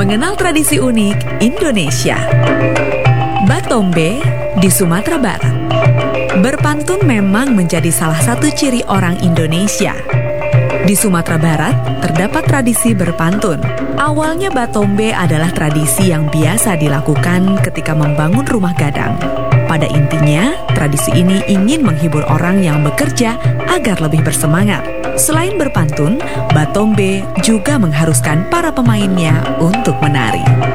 mengenal tradisi unik Indonesia. Batombe di Sumatera Barat. Berpantun memang menjadi salah satu ciri orang Indonesia. Di Sumatera Barat terdapat tradisi berpantun. Awalnya batombe adalah tradisi yang biasa dilakukan ketika membangun rumah gadang. Pada intinya, tradisi ini ingin menghibur orang yang bekerja agar lebih bersemangat. Selain berpantun, batombe juga mengharuskan para pemainnya untuk menari.